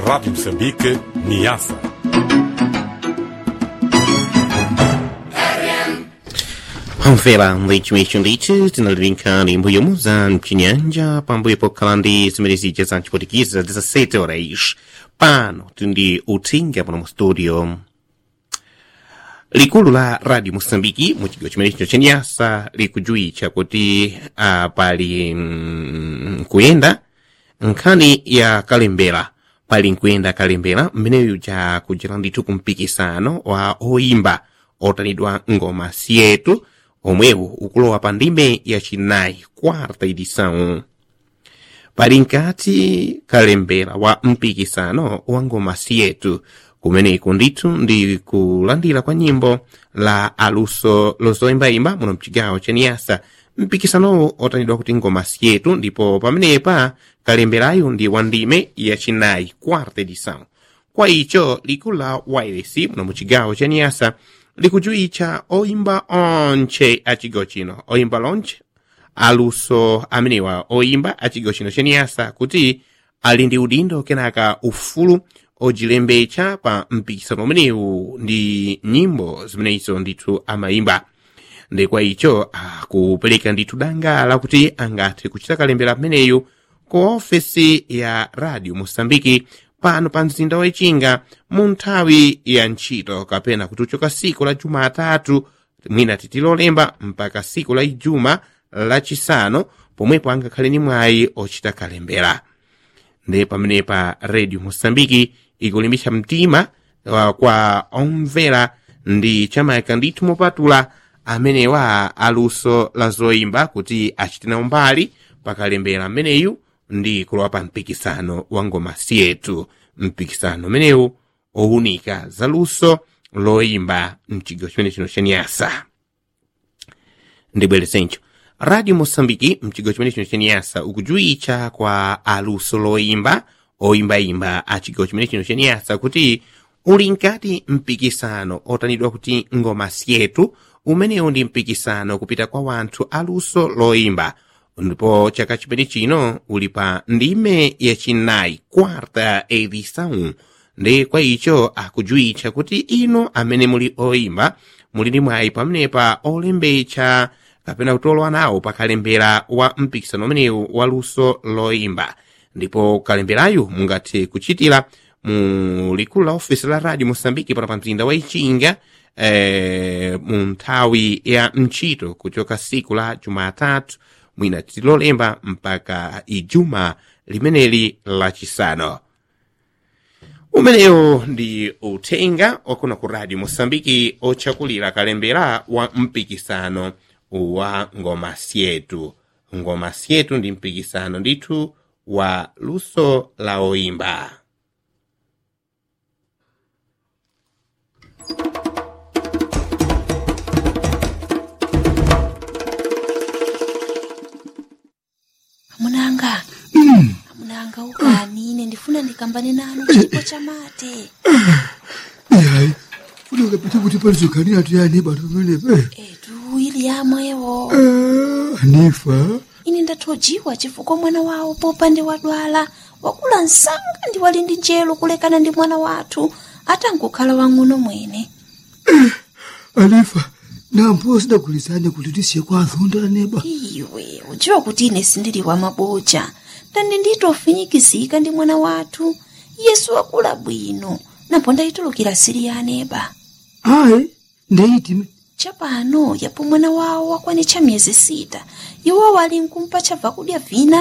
Rádio Moçambique, Niassa. Mvera mlechi ndichi tinalinkani mbuyo muzani mchinyanja pambuyo pokalandi zimerezija za nchipotikiza 17 horas pano tindi utinga pano mu studio. Likulu la Radio Moçambique mu chigawo chimenecho cha Niassa likujuicha kuti pali nkuyenda nkhani ya kalembera pali nkuyenda kalembera mmeneyu ja kujira ndithu kumpikisano wa oyimba otanidwa ngoma sietu omwewu ukulowa pa ndime yachinayi quarta edição. Pali nkati kalembera wa mpikisano wa ngoma sietu kumeneku ndithu ndi kulandira kwa nyimbo la aluso lozoyimbayimba muno mchigawo cha Niassa. Mpikisanowo otanidwa kuti ngoma sietu ndipo pamenepa kalemberayu ndi wa ndime yachinayi quarta edição. Kwa icho likulu la wireless muno mchigawo cha Niassa likujuicha oyimba onche achigawo chino oyimba lonche aluso amenewa oyimba achigawo chino cha Niassa kuti ali ndi udindo kenaka ufulu ojilembecha pa mpikisano umenewu ndi nyimbo zimenezo ndithu amayimba. Ndi kwa icho akupereka ndithu danga lakuti angathe kuchita kalembera ameneyu ku ofesi ya Radio Moçambique pano pa mzinda wa Ichinga mu nthawi ya ntchito kapena kutuchoka siku la Jumatatu mwina titilolemba mpaka siku la Ijuma lachisanu pomwepo angakhale ni mwayi ochita kalembera. Ndi pamenepa Radio Moçambique ikulimbitsa mtima kwa omvera ndi chamayika ndithu mopatula amenewa aluso la zoyimba kuti achitena umbali pakalembera ameneyu ndi kulowa pa mpikisano wa ngoma sietu. Mpikisano menewu owunika za luso loyimba mchigawo chimene chino cha Niassa. Ndibwerezencho Radio Moçambique mchigawo chimene chino cha Niassa ukujuicha kwa aluso loyimba oyimbayimba achigawo chimene chino cha Niassa kuti uli nkati mpikisano otanidwa kuti ngoma sietu umenewu ndi mpikisano kupita kwa wanthu aluso loyimba ndipo chaka chimene chino uli pa ndime yachinayi quarta edição. Ndi kwa icho akujuicha kuti ino amene muli oyimba muli ndi mwayi pamenepa olembecha kapena kutolowa nawo pakalembera wa mpikisano umenewu wa luso loyimba. Ndipo kalemberayu mungathe kuchitira mu likulu la ofisi la Radio Moçambique pano pa mzinda wa Ichinga mu nthawi ya ntchito kuchoka siku la Jumatatu mwina titilolemba mpaka Ijuma limeneli lachisanu. Umeneyo ndi uthenga okuna ku Radio Moçambique ochakulira kalembera wa mpikisano wa ngoma sietu. Ngoma sietu ndi mpikisano ndithu wa luso la oyimba. Amunanga ukanine ndifuna ndikambane nanu chipo cha mate. Yayi, funa ukapita kuti palizokani atu yani batu menepe. Etu ili yamwewo. Nifa. Ine ndathojiwa chifukwa mwana wawo popande wadwala wakula nsanga ndi wali ndi njelo kulekana ndi mwana wathu atangokhala wang'ono mwene. Anifa, nampo sidagulizane kuti tisiye kwa azonda neba. Iwe, ujiwa kuti ine sindili wa maboja. Tandi nditofinyikizika ndi mwana wathu. Yesu wakula bwino. Napo ndayitulukira siri ya aneba. Ayi, ndeyitime. Chapano yapo mwana wawo wakwanitcha miyezi 6. Iwo wali nkumpa chabva kudya vina